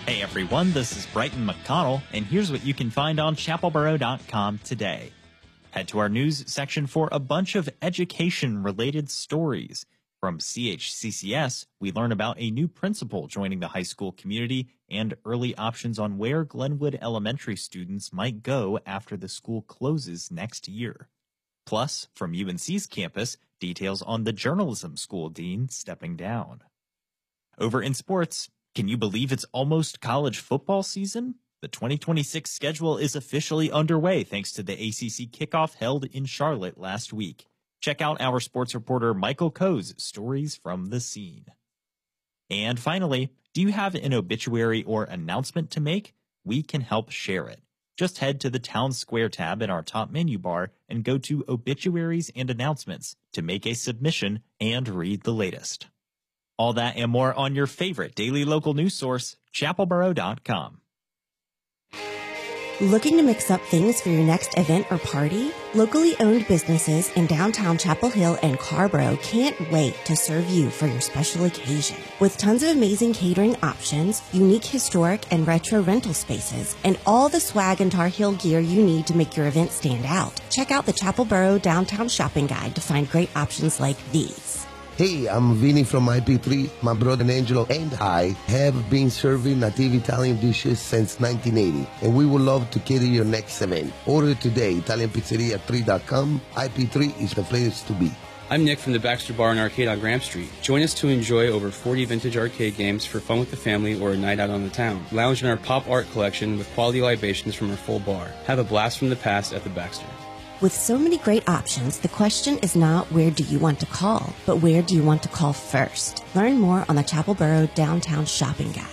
Hey everyone, this is Brighton McConnell, and here's what you can find on chapelboro.com today. Head to our news section for a bunch of education-related stories. From CHCCS, we learn about a new principal joining the high school community and early options on where Glenwood Elementary students might go after the school closes next year. Plus, from UNC's campus, details on the journalism school dean stepping down. Over in sports, can you believe it's almost college football season? The 2026 schedule is officially underway thanks to the ACC kickoff held in Charlotte last week. Check out our sports reporter Michael Coe's stories from the scene. And finally, do you have an obituary or announcement to make? We can help share it. Just head to the Town Square tab in our top menu bar and go to Obituaries and Announcements to make a submission and read the latest. All that and more on your favorite daily local news source, chapelboro.com. Looking to mix up things for your next event or party? Locally owned businesses in downtown Chapel Hill and Carborough can't wait to serve you for your special occasion. With tons of amazing catering options, unique historic and retro rental spaces, and all the swag and Tar Heel gear you need to make your event stand out, check out the Chapelboro Downtown Shopping Guide to find great options like these. Hey, I'm Vinny from IP3. My brother Angelo and I have been serving native Italian dishes since 1980, and we would love to cater your next event. Order today, ItalianPizzeria3.com. IP3 is the place to be. I'm Nick from the Baxter Bar and Arcade on Graham Street. Join us to enjoy over 40 vintage arcade games for fun with the family or a night out on the town. Lounge in our pop art collection with quality libations from our full bar. Have a blast from the past at the Baxter. With so many great options, the question is not where do you want to call, but where do you want to call first? Learn more on the Chapelboro Downtown Shopping Guide.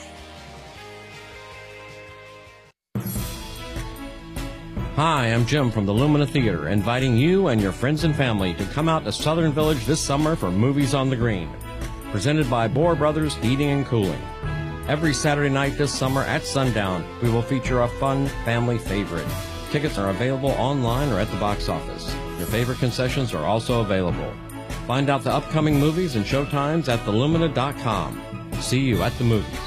Hi, I'm Jim from the Lumina Theater, inviting you and your friends and family to come out to Southern Village this summer for Movies on the Green. Presented by Bohr Brothers Heating and Cooling. Every Saturday night this summer at sundown, we will feature a fun family favorite. Tickets are available online or at the box office. Your favorite concessions are also available. Find out the upcoming movies and showtimes at thelumina.com. See you at the movies.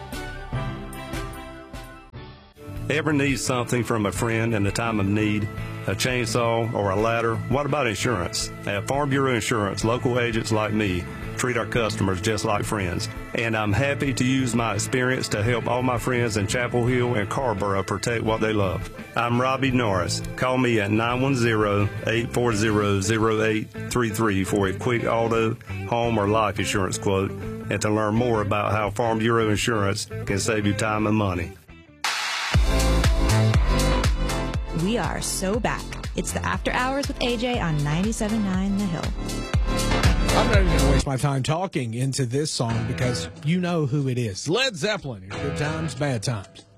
Ever need something from a friend in a time of need? A chainsaw or a ladder? What about insurance? At Farm Bureau Insurance, local agents like me treat our customers just like friends. And I'm happy to use my experience to help all my friends in Chapel Hill and Carborough protect what they love. I'm Robbie Norris. Call me at 910-840-0833 for a quick auto, home, or life insurance quote, and to learn more about how Farm Bureau Insurance can save you time and money. We are so back. It's the After Hours with AJ on 97.9 The Hill. I'm not even going to waste my time talking into this song because you know who it is. Led Zeppelin. Good times, bad times.